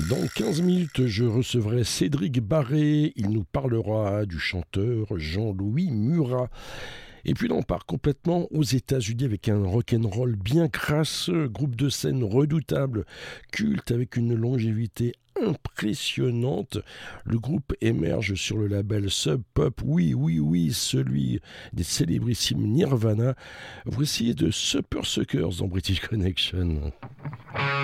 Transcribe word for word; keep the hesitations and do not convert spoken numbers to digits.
Dans quinze minutes, je recevrai Cédric Barré. Il nous parlera du chanteur Jean-Louis Murat. Et puis là, on part complètement aux États-Unis avec un rock'n'roll bien crasseux, groupe de scène redoutable, culte avec une longévité impressionnante. Le groupe émerge sur le label Sub Pop, oui, oui, oui, celui des célébrissimes Nirvana. Voici de Super Suckers dans British Connection.